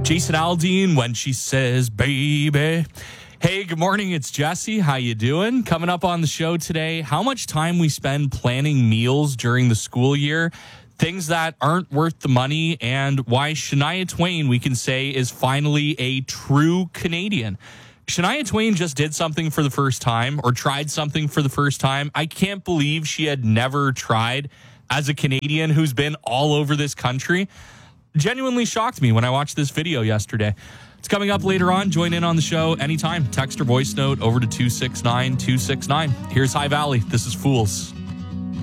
Jason Aldean, When She Says Baby. Hey, good morning. It's Jesse. How you doing? Coming up on the show today, how much time we spend planning meals during the school year, things that aren't worth the money, and why Shania Twain, we can say, is finally a true Canadian. Shania Twain just did something for the first time, or tried something for the first time. I can't believe she had never tried as a Canadian who's been all over this country. Genuinely shocked me when I watched this video yesterday. It's coming up later on. Join in on the show anytime. Text or voice note over to 269-269. Here's High Valley. This is Fools.